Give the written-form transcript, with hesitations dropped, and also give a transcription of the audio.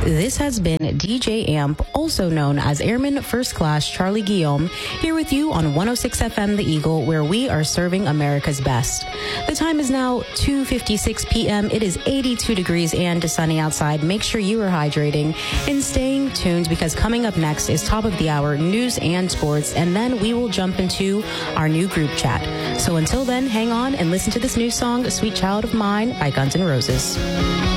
This has been DJ Amp, also known as Airman First Class Charlie Guillaume, here with you on 106 FM The Eagle, where we are serving America's best. The time is now 2:56 p.m. It is 82 degrees and sunny outside. Make sure you are hydrating and staying tuned, because coming up next is top of the hour news and sports, and then we will jump into our new group chat. So until then, hang on and listen to this new song, Sweet Child of Mine by Guns N' Roses.